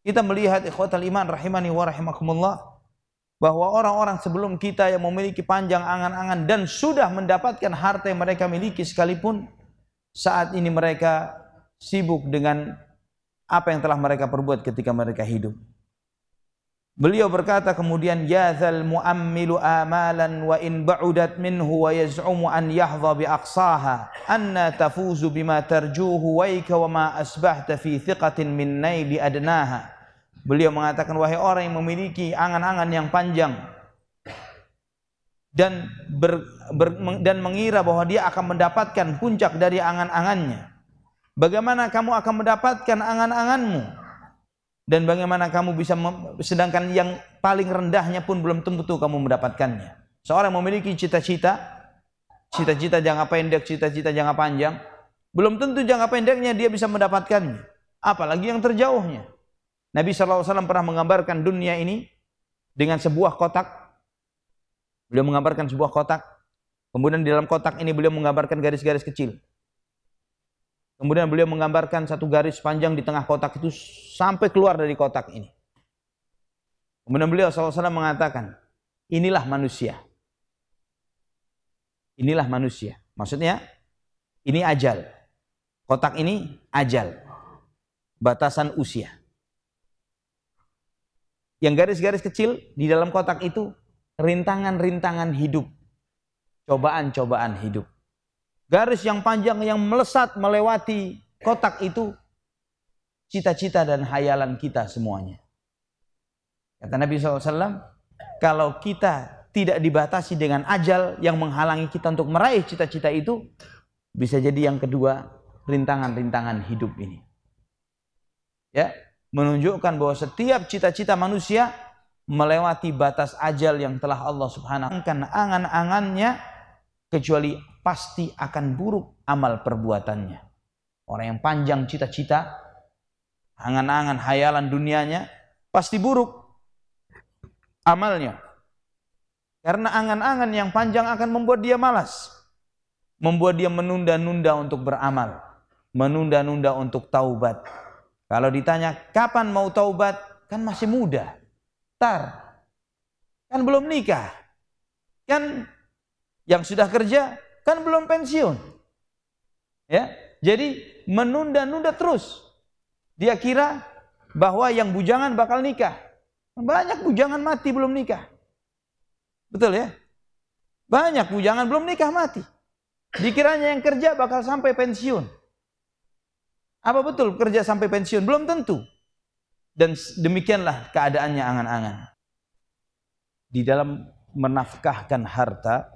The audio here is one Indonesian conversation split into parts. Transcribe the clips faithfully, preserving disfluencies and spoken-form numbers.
Kita melihat ikhwatal iman rahimani wa rahimakumullah, bahwa orang-orang sebelum kita yang memiliki panjang angan-angan dan sudah mendapatkan harta yang mereka miliki sekalipun, saat ini mereka sibuk dengan apa yang telah mereka perbuat ketika mereka hidup. Beliau berkata kemudian, ya dzal muammilu amalan wa in ba'udat minhu wa yaz'umu an yahdha bi aqsaha anna tafuzu bima tarjuhu waika wa ma asbahta fi thiqatin min naili adnaha. Beliau mengatakan, wahai orang yang memiliki angan-angan yang panjang dan ber, ber, dan mengira bahwa dia akan mendapatkan puncak dari angan-angannya, bagaimana kamu akan mendapatkan angan-anganmu? Dan bagaimana kamu bisa, sedangkan yang paling rendahnya pun belum tentu kamu mendapatkannya. Seorang memiliki cita-cita, cita-cita jangka pendek, cita-cita jangka panjang, belum tentu jangka pendeknya dia bisa mendapatkannya, apalagi yang terjauhnya. Nabi shallallahu alaihi wasallam pernah menggambarkan dunia ini dengan sebuah kotak. Beliau menggambarkan sebuah kotak, kemudian di dalam kotak ini beliau menggambarkan garis-garis kecil. Kemudian beliau menggambarkan satu garis panjang di tengah kotak itu sampai keluar dari kotak ini. Kemudian beliau shallallahu alaihi wasallam mengatakan, inilah manusia. Inilah manusia. Maksudnya, ini ajal. Kotak ini ajal. Batasan usia. Yang garis-garis kecil di dalam kotak itu, rintangan-rintangan hidup. Cobaan-cobaan hidup. Garis yang panjang yang melesat melewati kotak itu, cita-cita dan hayalan kita semuanya. Kata Nabi shallallahu alaihi wasallam, kalau kita tidak dibatasi dengan ajal yang menghalangi kita untuk meraih cita-cita itu, bisa jadi yang kedua, rintangan-rintangan hidup ini. Ya, menunjukkan bahwa setiap cita-cita manusia melewati batas ajal yang telah Allah subhanahu wa ta'ala angan-angannya, kecuali pasti akan buruk amal perbuatannya. Orang yang panjang cita-cita, angan-angan, hayalan dunianya, pasti buruk amalnya. Karena angan-angan yang panjang akan membuat dia malas, membuat dia menunda-nunda untuk beramal, menunda-nunda untuk taubat. Kalau ditanya kapan mau taubat, kan masih muda, tar, kan belum nikah, kan yang sudah kerja kan belum pensiun. Ya, jadi menunda-nunda terus. Dia kira bahwa yang bujangan bakal nikah. Banyak bujangan mati belum nikah. Betul ya? Banyak bujangan belum nikah mati. Dikiranya yang kerja bakal sampai pensiun. Apa betul kerja sampai pensiun? Belum tentu. Dan demikianlah keadaannya angan-angan. Di dalam menafkahkan harta,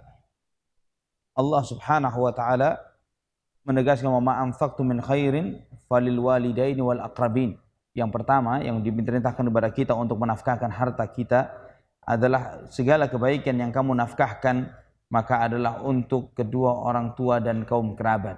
Allah subhanahu wa ta'ala menegaskan, wa ma anfaqtum min khairin falil walidaini wal aqrabin. Yang pertama yang diperintahkan kepada kita untuk menafkahkan harta kita adalah segala kebaikan yang kamu nafkahkan, maka adalah untuk kedua orang tua dan kaum kerabat.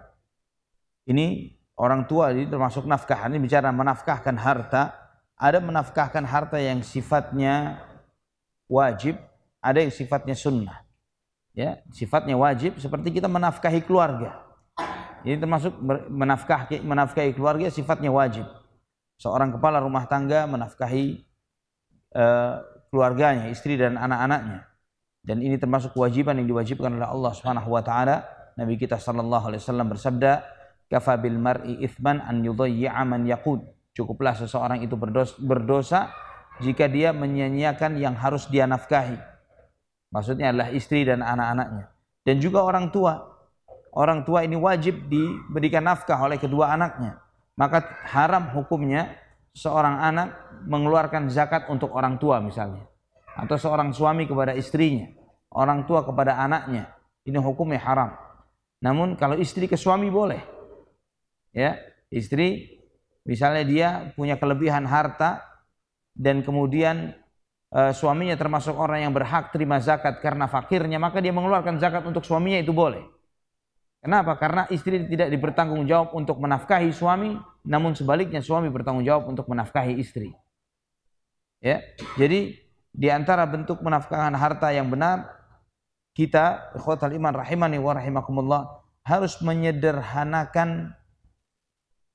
Ini orang tua ini termasuk nafkah. Ini bicara menafkahkan harta. Ada menafkahkan harta yang sifatnya wajib, ada yang sifatnya sunnah. Ya, sifatnya wajib seperti kita menafkahi keluarga. Ini termasuk menafkahi menafkahi keluarga sifatnya wajib. Seorang kepala rumah tangga menafkahi uh, keluarganya, istri dan anak-anaknya. Dan ini termasuk kewajiban yang diwajibkan oleh Allah Subhanahu wa taala. Nabi kita sallallahu alaihi wasallam bersabda, "Kafa bil mar'i itsman an yudayyi'a man yaqud." Cukuplah seseorang itu berdosa, berdosa jika dia menyia-nyiakan yang harus dia nafkahi. Maksudnya adalah istri dan anak-anaknya. Dan juga orang tua. Orang tua ini wajib diberikan nafkah oleh kedua anaknya. Maka haram hukumnya seorang anak mengeluarkan zakat untuk orang tua misalnya. Atau seorang suami kepada istrinya. Orang tua kepada anaknya. Ini hukumnya haram. Namun kalau istri ke suami boleh. Ya, istri misalnya dia punya kelebihan harta dan kemudian Uh, suaminya termasuk orang yang berhak terima zakat karena fakirnya, maka dia mengeluarkan zakat untuk suaminya, itu boleh. Kenapa? Karena istri tidak bertanggung jawab untuk menafkahi suami, namun sebaliknya suami bertanggung jawab untuk menafkahi istri. Ya, jadi di antara bentuk menafkahkan harta yang benar, kita ikhwatal iman rahimani wa rahimakumullah harus menyederhanakan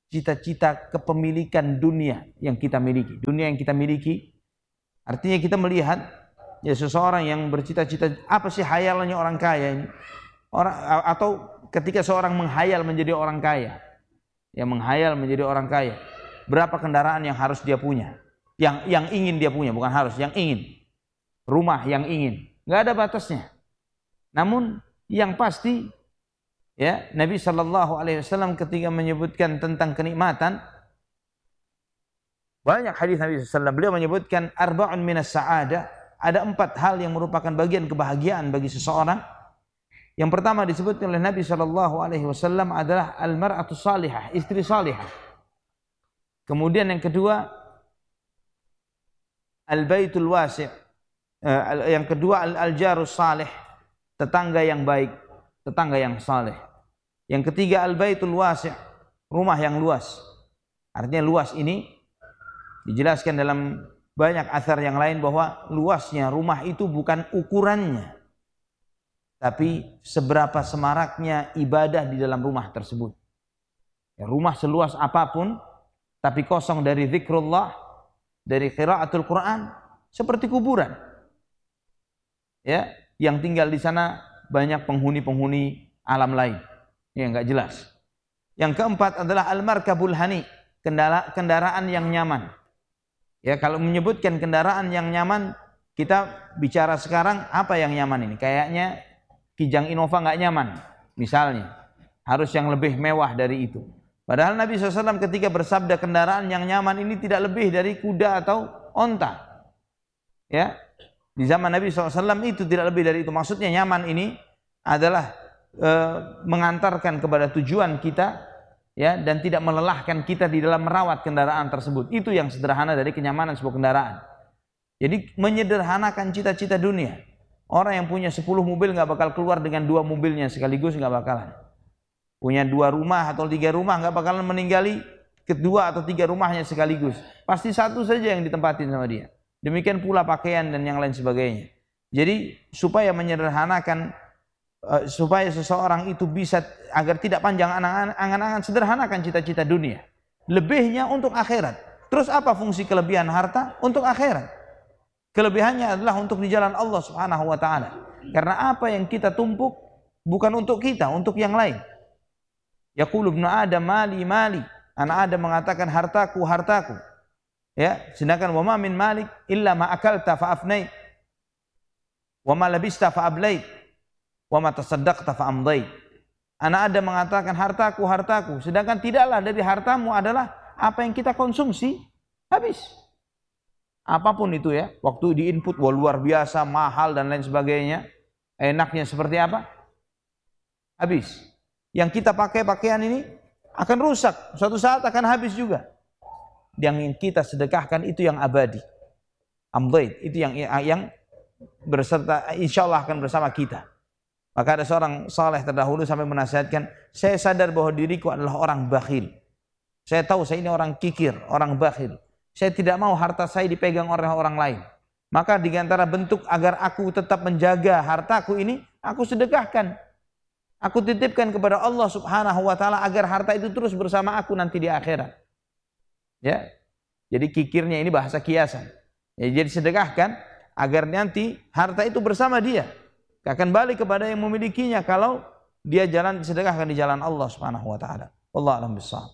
cita-cita kepemilikan dunia yang kita miliki. Dunia yang kita miliki, artinya kita melihat ya seseorang yang bercita-cita, apa sih hayalannya orang kaya ini? Orang atau ketika seorang menghayal menjadi orang kaya, yang menghayal menjadi orang kaya, berapa kendaraan yang harus dia punya? Yang yang ingin dia punya, bukan harus, yang ingin. Rumah yang ingin, nggak ada batasnya. Namun yang pasti, ya, Nabi Shallallahu Alaihi Wasallam ketika menyebutkan tentang kenikmatan, banyak hadis Nabi Shallallahu Alaihi Wasallam, beliau menyebutkan arba'un minas sa'adah, ada empat hal yang merupakan bagian kebahagiaan bagi seseorang. Yang pertama disebutkan oleh Nabi Shallallahu Alaihi Wasallam adalah al-mar'atu salihah, istri salihah. Kemudian yang kedua al-baitul wasi', yang kedua al-jarus salih, tetangga yang baik, tetangga yang saleh. Yang ketiga al-baitul wasi', rumah yang luas. Artinya luas ini dijelaskan dalam banyak athar yang lain bahwa luasnya rumah itu bukan ukurannya, tapi seberapa semaraknya ibadah di dalam rumah tersebut. Ya, rumah seluas apapun tapi kosong dari zikrullah, dari qiraatul Quran, seperti kuburan. Ya, yang tinggal di sana banyak penghuni-penghuni alam lain yang enggak jelas. Yang keempat adalah al-markabul hani, kendaraan yang nyaman. Ya, kalau menyebutkan kendaraan yang nyaman, kita bicara sekarang apa yang nyaman ini? Kayaknya Kijang Innova enggak nyaman, misalnya. Harus yang lebih mewah dari itu. Padahal Nabi shallallahu alaihi wasallam ketika bersabda kendaraan yang nyaman ini tidak lebih dari kuda atau onta. Ya, di zaman Nabi shallallahu alaihi wasallam itu tidak lebih dari itu. Maksudnya nyaman ini adalah e, mengantarkan kepada tujuan kita, ya, dan tidak melelahkan kita di dalam merawat kendaraan tersebut. Itu yang sederhana dari kenyamanan sebuah kendaraan. Jadi menyederhanakan cita-cita dunia. Orang yang punya sepuluh mobil nggak bakal keluar dengan dua mobilnya sekaligus, nggak bakalan. Punya dua rumah atau tiga rumah nggak bakalan meninggali kedua atau tiga rumahnya sekaligus. Pasti satu saja yang ditempatin sama dia. Demikian pula pakaian dan yang lain sebagainya. Jadi supaya menyederhanakan, uh, supaya seseorang itu bisa agar tidak panjang angan-angan, sederhanakan cita-cita dunia. Lebihnya untuk akhirat. Terus apa fungsi kelebihan harta? Untuk akhirat. Kelebihannya adalah untuk di jalan Allah Subhanahu wa taala. Karena apa yang kita tumpuk bukan untuk kita, untuk yang lain. Yaqulu ibnu Adam mali mali. Anak Adam mengatakan hartaku, hartaku. Ya, sedangkan wa ma min malik illa ma akalta fa afnait. Wa ma labista fa ablait. Wa ma tasaddaqta fa amdait. Anak Adam mengatakan hartaku, hartaku. Sedangkan tidaklah dari hartamu adalah apa yang kita konsumsi, habis. Apapun itu ya, waktu di input wah luar biasa, mahal dan lain sebagainya. Enaknya seperti apa? Habis. Yang kita pakai pakaian ini akan rusak, suatu saat akan habis juga. Yang kita sedekahkan itu yang abadi. Amdait, itu yang yang berserta, insya Allah akan bersama kita. Maka ada seorang saleh terdahulu sampai menasihatkan, saya sadar bahwa diriku adalah orang bakhil. Saya tahu saya ini orang kikir, orang bakhil. Saya tidak mau harta saya dipegang oleh orang lain. Maka di antara bentuk agar aku tetap menjaga hartaku ini, aku sedekahkan. Aku titipkan kepada Allah Subhanahu wa taala agar harta itu terus bersama aku nanti di akhirat. Ya. Jadi kikirnya ini bahasa kiasan. Ya, jadi sedekahkan agar nanti harta itu bersama dia. Akan balik kepada yang memilikinya kalau dia jalan sedekahkan di jalan Allah Subhanahu wa taala. Wallahu a'lam bishawab.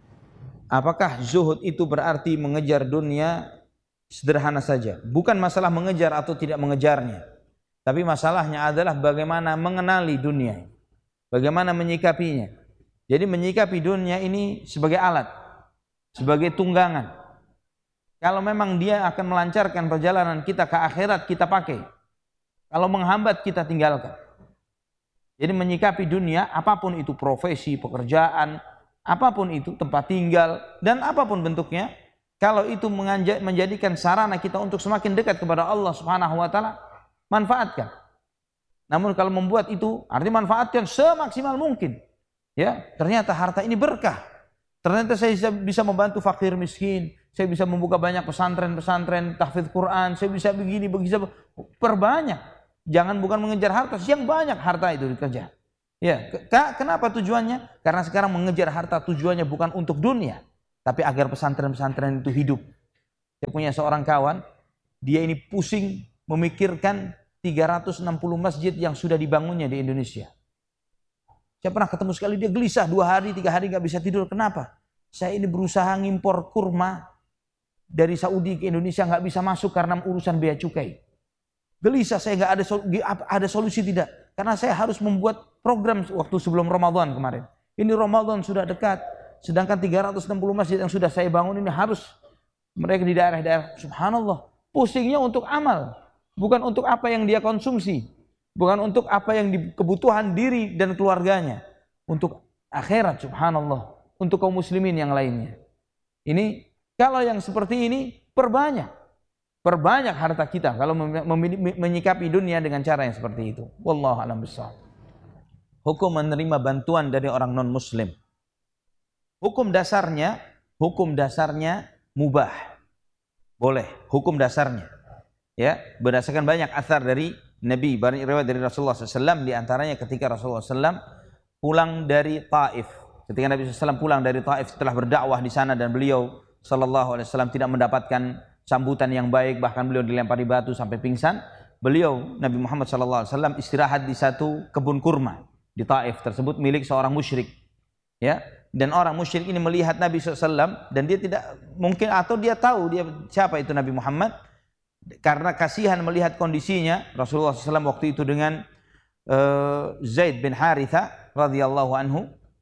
Apakah zuhud itu berarti mengejar dunia sederhana saja? Bukan masalah mengejar atau tidak mengejarnya. Tapi masalahnya adalah bagaimana mengenali dunia. Bagaimana menyikapinya. Jadi menyikapi dunia ini sebagai alat, sebagai tunggangan. Kalau memang dia akan melancarkan perjalanan kita ke akhirat, kita pakai. Kalau menghambat, kita tinggalkan. Jadi menyikapi dunia, apapun itu profesi, pekerjaan, apapun itu tempat tinggal, dan apapun bentuknya, kalau itu menjadikan sarana kita untuk semakin dekat kepada Allah Subhanahu wa taala, manfaatkan. Namun kalau membuat itu, artinya manfaatkan semaksimal mungkin. Ya, ternyata harta ini berkah. Ternyata saya bisa membantu fakir miskin, saya bisa membuka banyak pesantren-pesantren tahfidz Quran, saya bisa begini, bisa perbanyak. Jangan bukan mengejar harta, yang banyak harta itu dikerja. Ya, kenapa tujuannya? Karena sekarang mengejar harta tujuannya bukan untuk dunia, tapi agar pesantren-pesantren itu hidup. Saya punya seorang kawan, dia ini pusing memikirkan tiga ratus enam puluh masjid yang sudah dibangunnya di Indonesia. Saya pernah ketemu sekali, dia gelisah dua hari, tiga hari nggak bisa tidur. Kenapa? Saya ini berusaha ngimpor kurma dari Saudi ke Indonesia, nggak bisa masuk karena urusan bea cukai. Gelisah, saya nggak ada ada solusi tidak? Karena saya harus membuat program waktu sebelum Ramadan kemarin. Ini Ramadan sudah dekat, sedangkan tiga ratus enam puluh masjid yang sudah saya bangun ini harus mereka di daerah-daerah. Subhanallah, pusingnya untuk amal, bukan untuk apa yang dia konsumsi, bukan untuk apa yang di, kebutuhan diri dan keluarganya, untuk akhirat. Subhanallah, untuk kaum muslimin yang lainnya. Ini kalau yang seperti ini perbanyak, perbanyak harta kita kalau menyikapi dunia dengan cara yang seperti itu. Wallahu a'lam bishawab. Hukum menerima bantuan dari orang non muslim. Hukum dasarnya, hukum dasarnya mubah. Boleh, hukum dasarnya. Ya, berdasarkan banyak athar dari Nabi, banyak riwayat dari Rasulullah shallallahu alaihi wasallam, di antaranya ketika Rasulullah shallallahu alaihi wasallam pulang dari Taif. Ketika Nabi shallallahu alaihi wasallam pulang dari Taif setelah berdakwah di sana dan beliau shallallahu alaihi wasallam tidak mendapatkan sambutan yang baik, bahkan beliau dilempari batu sampai pingsan. Beliau Nabi Muhammad shallallahu alaihi wasallam istirahat di satu kebun kurma di Taif tersebut milik seorang musyrik. Ya, dan orang musyrik ini melihat Nabi shallallahu alaihi wasallam dan dia tidak mungkin, atau dia tahu dia siapa itu Nabi Muhammad, karena kasihan melihat kondisinya Rasulullah shallallahu alaihi wasallam waktu itu dengan uh, Zaid bin Haritha radhiyallahu anhu.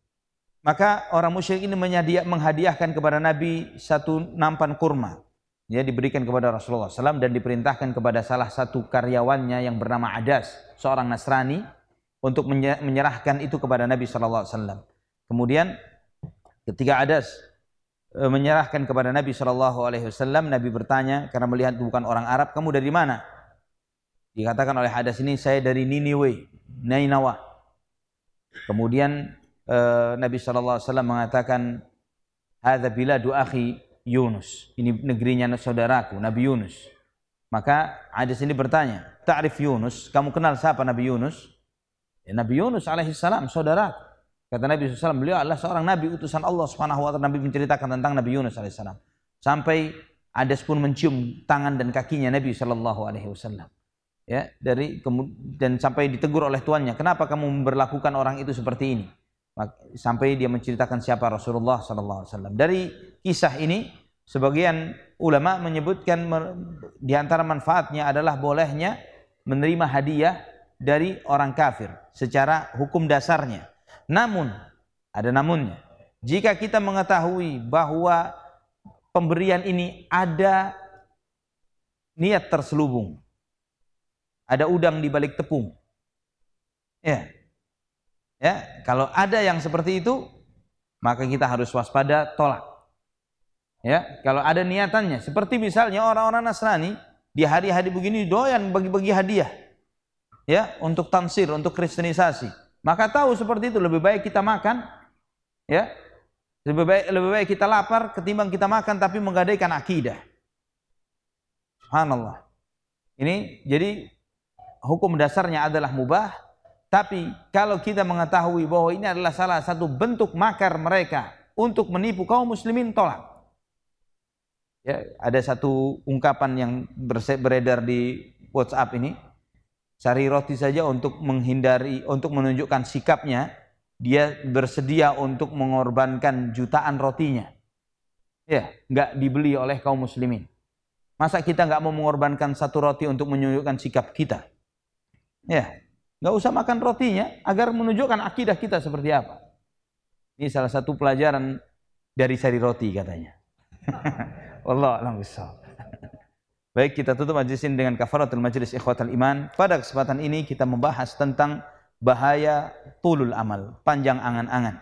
Maka orang musyrik ini menghadiahkan kepada Nabi satu nampan kurma. Dia diberikan kepada Rasulullah shallallahu alaihi wasallam dan diperintahkan kepada salah satu karyawannya yang bernama Adas, seorang Nasrani, untuk menyerahkan itu kepada Nabi shallallahu alaihi wasallam. Kemudian ketika Adas e, menyerahkan kepada Nabi shallallahu alaihi wasallam, Nabi bertanya karena melihat bukan orang Arab, kamu dari mana? Dikatakan oleh Adas ini, saya dari Niniwe, Nainawa. Kemudian e, Nabi shallallahu alaihi wasallam mengatakan, hadza biladu akhi Yunus, ini negerinya saudaraku Nabi Yunus. Maka Adas ini bertanya, ta'rif Yunus, kamu kenal siapa Nabi Yunus? Ya, Nabi Yunus alaihissalam, saudara. Kata Nabi shallallahu alaihi wasallam, beliau adalah seorang Nabi utusan Allah subhanahu wa taala. Nabi menceritakan tentang Nabi Yunus alaihissalam. Sampai Adas pun mencium tangan dan kakinya Nabi shallallahu alaihi wasallam. Ya, dari dan sampai ditegur oleh tuannya, kenapa kamu memperlakukan orang itu seperti ini? Sampai dia menceritakan siapa Rasulullah shallallahu alaihi wasallam. Dari kisah ini, sebagian ulama menyebutkan di antara manfaatnya adalah bolehnya menerima hadiah dari orang kafir secara hukum dasarnya. Namun, ada namunnya. Jika kita mengetahui bahwa pemberian ini ada niat terselubung, ada udang di balik tepung, ya, ya, kalau ada yang seperti itu, maka kita harus waspada, tolak. Ya, kalau ada niatannya, seperti misalnya orang-orang Nasrani di hari-hari begini doyan bagi-bagi hadiah, ya, untuk tansir, untuk kristenisasi. Maka tahu seperti itu, lebih baik kita makan, ya, lebih baik lebih baik kita lapar ketimbang kita makan tapi menggadaikan akidah. Subhanallah. Ini jadi hukum dasarnya adalah mubah, tapi kalau kita mengetahui bahwa ini adalah salah satu bentuk makar mereka untuk menipu kaum muslimin, tolak. Ya, ada satu ungkapan yang beredar di WhatsApp ini, sari roti saja untuk menghindari, untuk menunjukkan sikapnya, dia bersedia untuk mengorbankan jutaan rotinya. Ya, nggak dibeli oleh kaum muslimin. Masa kita nggak mau mengorbankan satu roti untuk menunjukkan sikap kita? Ya, nggak usah makan rotinya agar menunjukkan akidah kita seperti apa. Ini salah satu pelajaran dari sari roti katanya. Wallahu a'lam bishawab. Baik, kita tutup majlis ini dengan kafaratul majlis ikhwatal iman. Pada kesempatan ini kita membahas tentang bahaya tulul amal, panjang angan-angan.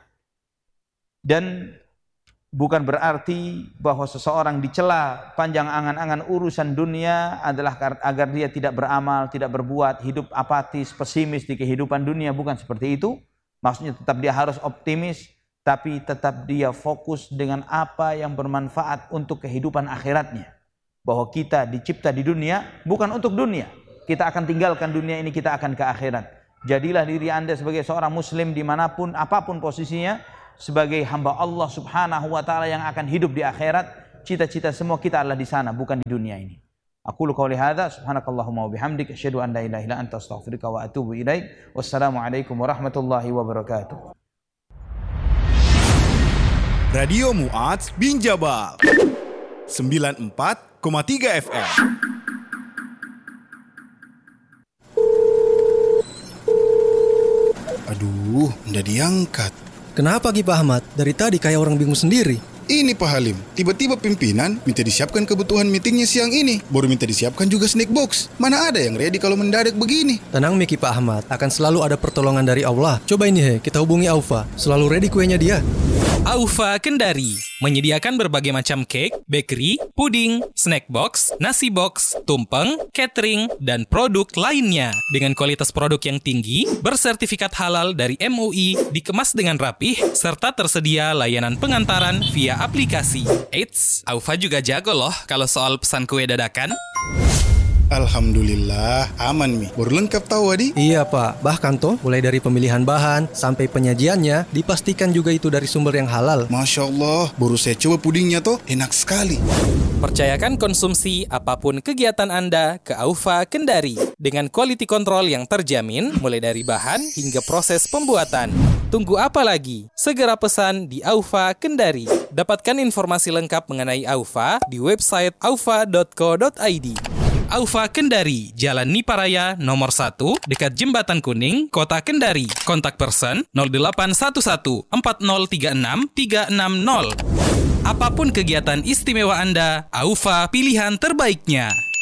Dan bukan berarti bahwa seseorang dicela panjang angan-angan urusan dunia adalah agar dia tidak beramal, tidak berbuat, hidup apatis, pesimis di kehidupan dunia. Bukan seperti itu. Maksudnya tetap dia harus optimis, tapi tetap dia fokus dengan apa yang bermanfaat untuk kehidupan akhiratnya. Bahwa kita dicipta di dunia bukan untuk dunia. Kita akan tinggalkan dunia ini, kita akan ke akhirat. Jadilah diri Anda sebagai seorang muslim dimanapun, apapun posisinya, sebagai hamba Allah subhanahu wa ta'ala yang akan hidup di akhirat. Cita-cita semua kita adalah di sana, bukan di dunia ini. Aku lu qauli hadza, subhanakallahumma wa bihamdik, asyhadu an la ilaha illa anta, astaghfiruka wa atubu ilaik. Wassalamualaikum warahmatullahi wabarakatuh. Radio Mu'adz bin Jabal sembilan puluh empat koma tiga F M. Aduh, nggak diangkat. Kenapa Ki Pak Ahmad? Dari tadi kayak orang bingung sendiri. Ini Pak Halim, tiba-tiba pimpinan minta disiapkan kebutuhan meetingnya siang ini. Baru minta disiapkan juga snack box. Mana ada yang ready kalau mendadak begini? Tenang Miki Pak Ahmad, akan selalu ada pertolongan dari Allah. Coba ini he, kita hubungi Aufa. Selalu ready kuenya dia. Aufa Kendari menyediakan berbagai macam cake, bakery, puding, snack box, nasi box, tumpeng, catering, dan produk lainnya. Dengan kualitas produk yang tinggi, bersertifikat halal dari M U I, dikemas dengan rapih, serta tersedia layanan pengantaran via aplikasi. Eits, Aufa juga jago loh kalau soal pesan kue dadakan. Alhamdulillah, aman Mi. Baru lengkap tahu Adi? Iya Pak, bahkan toh mulai dari pemilihan bahan sampai penyajiannya dipastikan juga itu dari sumber yang halal. Masya Allah, baru saya coba pudingnya toh, enak sekali. Percayakan konsumsi apapun kegiatan Anda ke Aufa Kendari dengan quality control yang terjamin mulai dari bahan hingga proses pembuatan. Tunggu apa lagi? Segera pesan di Aufa Kendari. Dapatkan informasi lengkap mengenai Aufa di website aufa dot co dot i d. Aufa Kendari, Jalan Niparaya nomor satu, dekat Jembatan Kuning, Kota Kendari. Kontak person nol delapan satu satu empat nol tiga enam tiga enam nol. Apapun kegiatan istimewa Anda, Aufa pilihan terbaiknya.